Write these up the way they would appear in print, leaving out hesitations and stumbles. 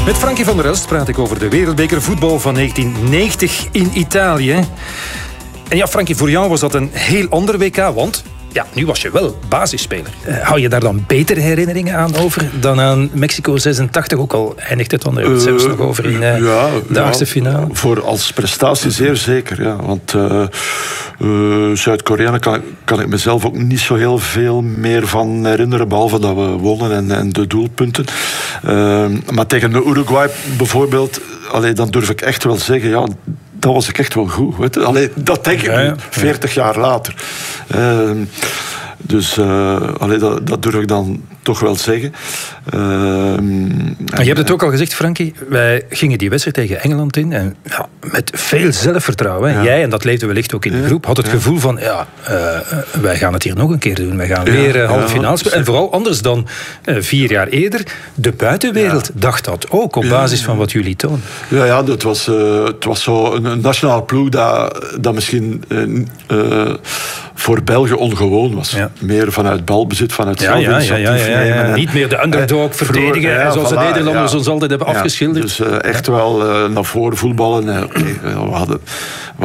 Met Frankie van der Elst praat ik over de wereldbeker voetbal van 1990 in Italië. En ja, Frankie, voor jou was dat een heel ander WK, want ja, nu was je wel basisspeler. Hou je daar dan betere herinneringen aan over dan aan Mexico 86? Ook al eindigt het dan er zelfs nog over in de achtste finale. Voor als prestatie zeer zeker, ja. Want Zuid-Korea kan ik mezelf ook niet zo heel veel meer van herinneren, behalve dat we wonnen en de doelpunten. Maar tegen de Uruguay bijvoorbeeld, dan durf ik echt wel zeggen, ja, dat was ik echt wel goed. Weet je? Dat denk ik nu, 40 jaar later. Dus dat durf ik dan toch wel zeggen. Je hebt het ook al gezegd, Frankie. Wij gingen die wedstrijd tegen Engeland in. En ja, met veel zelfvertrouwen. Ja. Jij, en dat leefde wellicht ook in de groep, had het gevoel van wij gaan het hier nog een keer doen. Wij gaan weer halve finale spelen. En vooral anders dan 4 jaar eerder. De buitenwereld dacht dat ook, op basis van wat jullie tonen. Ja, het was zo een nationale ploeg dat misschien voor België ongewoon was. Ja. Meer vanuit balbezit, vanuit zelfinitiatief. Ja. Niet meer de underdog verdedigen, zoals de Nederlanders ons altijd hebben afgeschilderd. Dus echt wel naar voren voetballen. We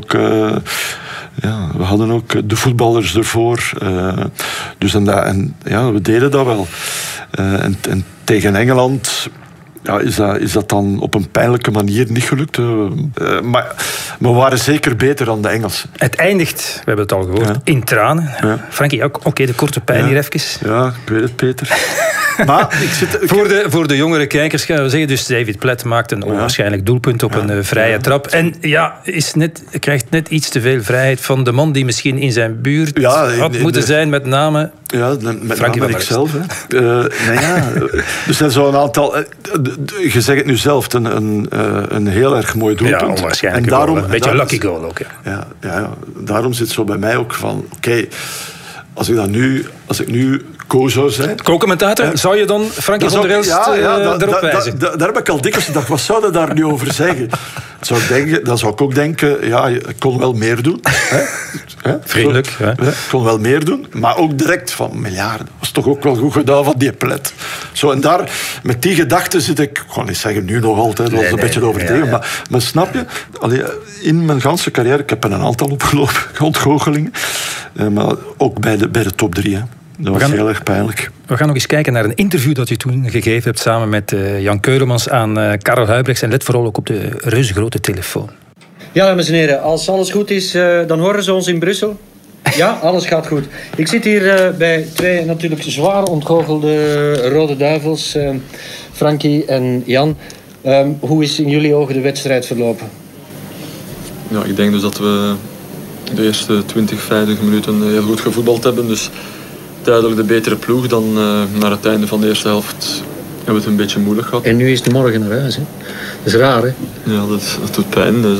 hadden ook de voetballers ervoor. Dus we deden dat wel. En tegen Engeland is dat dan op een pijnlijke manier niet gelukt. Maar we waren zeker beter dan de Engelsen. Het eindigt, we hebben het al gehoord, in tranen. Ja. Frankie, oké, de korte pijn hier even. Ja, ik weet het, Peter. Maar voor de jongere kijkers gaan we zeggen, dus David Platt maakt een onwaarschijnlijk doelpunt op een vrije trap. En krijgt net iets te veel vrijheid van de man die misschien in zijn buurt had moeten zijn, met name... Ja, met name ikzelf. Dus er zijn zo'n aantal... Je zegt het nu zelf, een heel erg mooi doelpunt. Ja, onwaarschijnlijk. Een beetje een lucky goal ook. Ja. Daarom zit zo bij mij ook van... Oké, als ik nu co zou zijn... Co-commentator, zou je dan Frankie van der Elst erop wijzen? Daar heb ik al dikwijls gedacht, wat zou je daar nu over zeggen? Dan zou ik ook denken, ik kon wel meer doen. Vriendelijk. Ik kon wel meer doen, maar ook direct van miljarden. Dat was toch ook wel goed gedaan van die Plet. Zo, en daar, met die gedachten zit ik ga niet zeggen nu nog altijd, dat was een beetje overdreven. Maar snap je, in mijn ganse carrière, ik heb er een aantal opgelopen, ontgoochelingen, maar ook bij de top 3. Dat was heel erg pijnlijk. We gaan nog eens kijken naar een interview dat je toen gegeven hebt samen met Jan Keulemans aan Karel Huybrechts. En let vooral ook op de reuzegrote telefoon. Ja, dames en heren, als alles goed is, dan horen ze ons in Brussel. Ja, alles gaat goed. Ik zit hier bij 2 natuurlijk zwaar ontgoochelde Rode Duivels, Frankie en Jan. Hoe is in jullie ogen de wedstrijd verlopen? Ja, ik denk dus dat we de eerste 20, 50 minuten heel goed gevoetbald hebben. Dus duidelijk de betere ploeg. Dan naar het einde van de eerste helft hebben we het een beetje moeilijk gehad. En nu is het morgen naar huis, hè? Dat is raar, hè? Ja, dat doet pijn. Dus,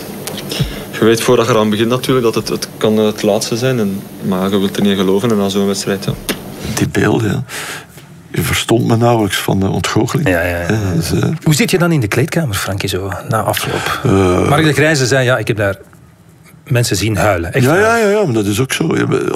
je weet voordat je eraan begint natuurlijk dat het kan het laatste zijn. Maar je wilt er niet geloven en na zo'n wedstrijd, Die beelden, je verstond me nauwelijks van de ontgoocheling. Ja. Dus, hoe zit je dan in de kleedkamer, Frankie, zo na afloop? Mark de Grijze zei, ik heb daar mensen zien huilen. Echt maar dat is ook zo.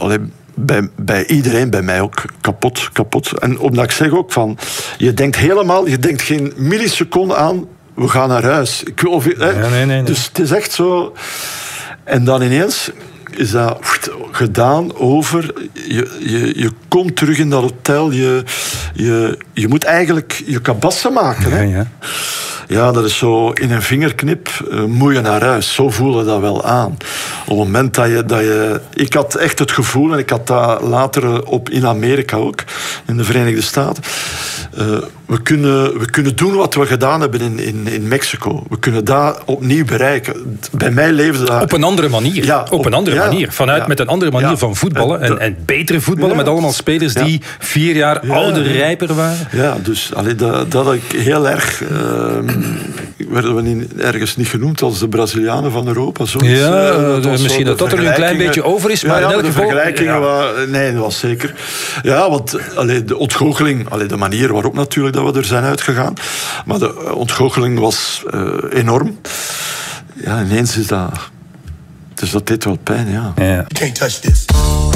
Bij iedereen, bij mij ook, kapot. En omdat ik zeg ook van, je denkt geen milliseconde aan, we gaan naar huis. Nee. Dus het is echt zo. En dan ineens is dat gedaan over. Je komt terug in dat hotel. Je moet eigenlijk je kabassen maken. Hè? Ja, dat is zo in een vingerknip moet je naar huis. Zo voelde dat wel aan. Op het moment dat je... Ik had echt het gevoel, en ik had dat later in Amerika ook, in de Verenigde Staten. We kunnen doen wat we gedaan hebben in Mexico. We kunnen dat opnieuw bereiken. Bij mij leefde dat... Op een andere manier. Ja, op een andere manier. Vanuit met een andere manier van voetballen. En betere voetballen met allemaal spelers die 4 jaar ouder, rijper waren. Ja, dus dat had ik heel erg... werden we ergens niet genoemd als de Brazilianen van Europa? Misschien dat er nu een klein beetje over is, maar in elk geval... Nee, dat was zeker. Ja, want de ontgoocheling, de manier waarop natuurlijk dat we er zijn uitgegaan, maar de ontgoocheling was enorm. Ja, ineens is dat... Dus dat deed wel pijn, ja. Can't touch this.